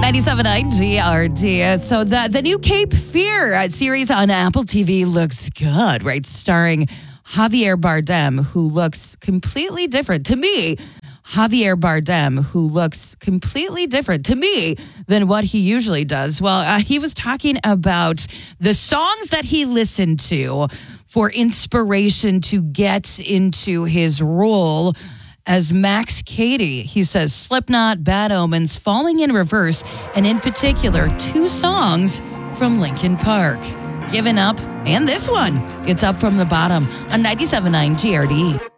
97.9 GRD. So the new Cape Fear series on Apple TV looks good, right? Starring Javier Bardem, who looks completely different to me. Javier Bardem, who looks completely different to me than what he usually does. Well, he was talking about the songs that he listened to for inspiration to get into his role as Max Cady. He says Slipknot, Bad Omens, Falling in Reverse, and in particular, 2 songs from Linkin Park. Given Up, and this one. It's Up From the Bottom on 97.9 GRD.